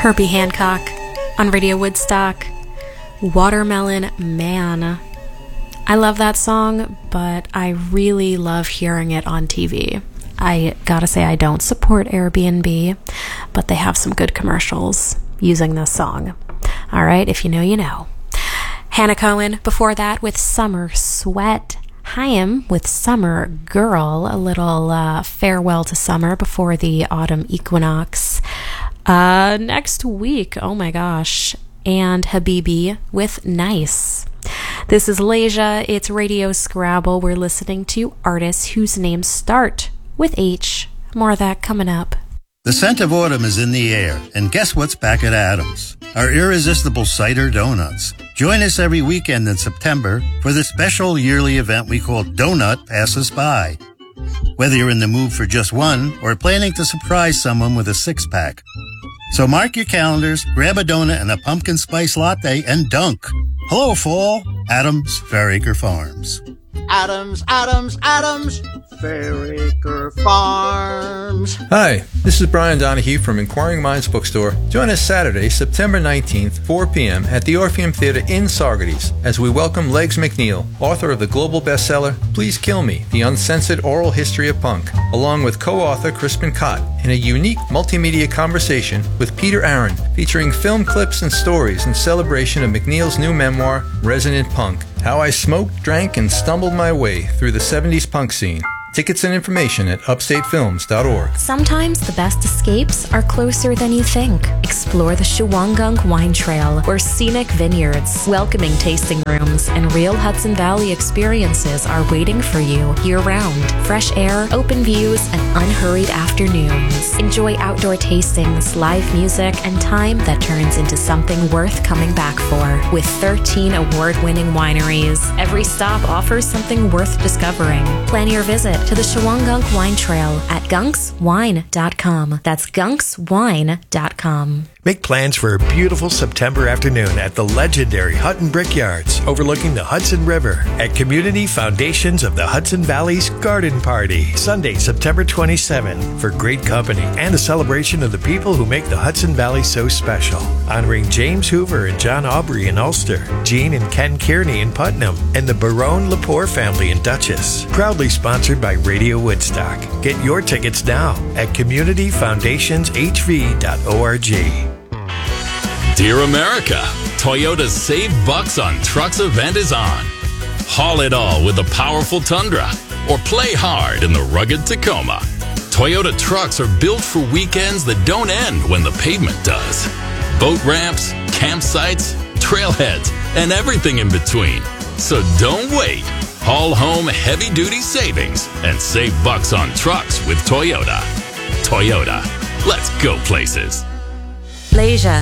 Herbie Hancock on Radio Woodstock. Watermelon Man. I love that song, but I really love hearing it on TV. I gotta say, I don't support Airbnb, but they have some good commercials using this song. All right, if you know, you know. Hannah Cohen before that with Summer Sweat. Haim with Summer Girl, a little farewell to summer before the autumn equinox. Next week, oh my gosh, and Habibi with Nice. This is Leja, it's Radio Scrabble. We're listening to artists whose names start with H. More of that coming up. The scent of autumn is in the air, and guess what's back at Adams? Our irresistible cider donuts. Join us every weekend in September for the special yearly event we call Donut Passes By. Whether you're in the mood for just one or planning to surprise someone with a six-pack. So mark your calendars, grab a donut and a pumpkin spice latte, and dunk. Hello, fall. Adams Fairacre Farms. Adams, Fairacre Farms. Hi, this is Brian Donahue from Inquiring Minds Bookstore. Join us Saturday, September 19th, 4 p.m. at the Orpheum Theater in Saugerties as we welcome Legs McNeil, author of the global bestseller Please Kill Me, The Uncensored Oral History of Punk, along with co-author Crispin Cott in a unique multimedia conversation with Peter Aaron featuring film clips and stories in celebration of McNeil's new memoir, Resonant Punk, How I Smoked, Drank, and Stumbled My Way Through the 70s Punk Scene. Tickets and information at upstatefilms.org. Sometimes the best escapes are closer than you think. Explore the Shawangunk Wine Trail, where scenic vineyards, welcoming tasting rooms, and real Hudson Valley experiences are waiting for you year-round. Fresh air, open views, and unhurried afternoons. Enjoy outdoor tastings, live music, and time that turns into something worth coming back for. With 13 award-winning wineries, every stop offers something worth discovering. Plan your visit to the Shawangunk Wine Trail at gunkswine.com. That's gunkswine.com. Make plans for a beautiful September afternoon at the legendary Hutton Brickyards, overlooking the Hudson River, at Community Foundations of the Hudson Valley's Garden Party, Sunday, September 27, for great company and a celebration of the people who make the Hudson Valley so special. Honoring James Hoover and John Aubrey in Ulster, Gene and Ken Kearney in Putnam, and the Barone Lepore family in Dutchess. Proudly sponsored by Radio Woodstock. Get your tickets now at communityfoundationshv.org. Dear America, Toyota's Save Bucks on Trucks event is on. Haul it all with the powerful Tundra or play hard in the rugged Tacoma. Toyota trucks are built for weekends that don't end when the pavement does. Boat ramps, campsites, trailheads, and everything in between. So don't wait. Haul home heavy-duty savings and save bucks on trucks with Toyota. Toyota, let's go places. Leja,